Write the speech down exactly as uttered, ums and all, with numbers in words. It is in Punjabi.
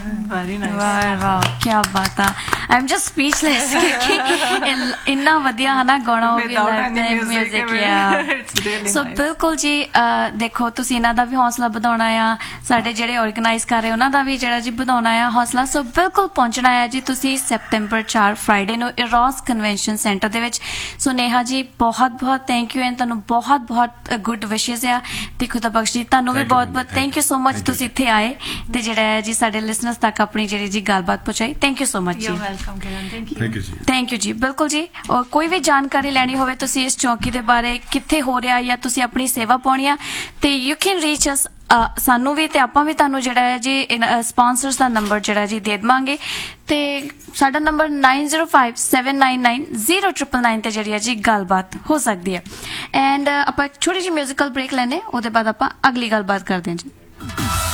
Very nice. ਵਾਹ ਵਾਹ ਕੀ ਬਾਤ ਆ। ਆਈ ਐਮ ਜਸਟ ਸਪੀਚਲੈਸ ਕਿ ਇੰਨਾ ਵਧੀਆ ਹੈ ਨਾ ਗਾਣਾ ਉਹ ਵੀ Without any ਲੱਗਦਾ music, ਮਿਊਜ਼ਿਕ I mean, ਆ। it's really so nice. ਬਿਲਕੁਲ ਜੀ ਅਹ, ਦੇਖੋ ਤੁਸੀਂ ਇਹਨਾਂ ਦਾ ਵੀ ਹੌਸਲਾ ਵਧਾਉਣਾ ਆ, ਸਾਡੇ ਜਿਹੜੇ ਆਰਗੇਨਾਈਜ਼ ਕਰ ਰਹੇ ਉਹਨਾਂ ਦਾ ਵੀ ਜਿਹੜਾ ਜੀ ਵਧਾਉਣਾ ਆ ਹੌਸਲਾ। ਸੋ ਬਿਲਕੁਲ ਪਹੁੰਚਣਾ ਹੈ ਜੀ ਤੁਸੀਂ ਸੈਪਟੈਂਬਰ ਚਾਰ ਫਰਾਈਡੇ ਨੂੰ ਇਰੋਸ ਕਨਵੈਨਸ਼ਨ ਸੈਂਟਰ ਦੇ ਵਿੱਚ। ਸੋ ਨੇਹਾ ਜੀ ਬਹੁਤ ਬਹੁਤ ਥੈਂਕ ਯੂ ਐਂਡ ਤੁਹਾਨੂੰ ਬਹੁਤ ਬਹੁਤ ਗੁੱਡ ਵਿਸ਼ੇਸ ਆ ਤੇ ਖੁਦਾ ਬਖਸ਼ ਜੀ ਤੁਹਾਨੂੰ ਵੀ Thank you, ਬਹੁਤ ਬਹੁਤ thank thank you so much Thank you. ਤੁਸੀਂ ਇੱਥੇ ਆਏ ਤੇ ਜਿਹੜਾ ਹੈ ਜੀ ਸਾਡੇ ਲਿਸਨਰਸ ਤੱਕ ਆਪਣੀ ਜਿਹੜੀ ਜੀ ਗੱਲਬਾਤ ਪਹੁੰਚਾਈ। ਥੈਂਕ ਯੂ ਸੋ ਮਚ ਜੀ। You're welcome, Kiran. Thank you. Thank you ਜੀ। ਥੈਂਕ ਯੂ ਜੀ। ਬਿਲਕੁਲ ਜੀ ਔਰ ਕੋਈ ਵੀ ਜਾਣਕਾਰੀ ਲੈਣੀ ਹੋਵੇ ਤੁਸੀਂ ਇਸ ਚੌਕੀ ਦੇ ਬਾਰੇ ਕਿੱਥੇ ਹੋ ਰਿਹਾ ਜਾਂ ਤੁਸੀਂ ਆਪਣੀ ਸੇਵਾ ਪਾਉਣੀ ਆ ਤੇ ਯੂ ਕੈਨ ਰੀਚ ਅਸ ਸਾਨੂੰ ਵੀ ਤੇ ਆਪਾਂ ਵੀ ਤੁਹਾਨੂੰ ਜਿਹੜਾ ਹੈ ਜੀ ਸਪਾਂਸਰਸ ਦਾ ਨੰਬਰ ਜਿਹੜਾ ਜੀ ਦੇ ਦੇਵਾਂਗੇ ਤੇ ਸਾਡਾ number nine zero five seven nine nine zero ਨੌਂ ਨੌਂ ਨੌਂ ਤੇ ਜਿਹੜੀ ਹੈ ਜੀ ਗੱਲਬਾਤ ਹੋ ਸਕਦੀ ਹੈ। ਐਂਡ ਆਪਾਂ ਇੱਕ ਛੋਟੀ ਜਿਹੀ ਮਿਊਜ਼ੀਕਲ ਬ੍ਰੇਕ ਲੈਣੇ ਉਹਦੇ ਬਾਅਦ ਆਪਾਂ ਅਗਲੀ ਗੱਲਬਾਤ ਕਰਦੇ ਹਾਂ ਜੀ।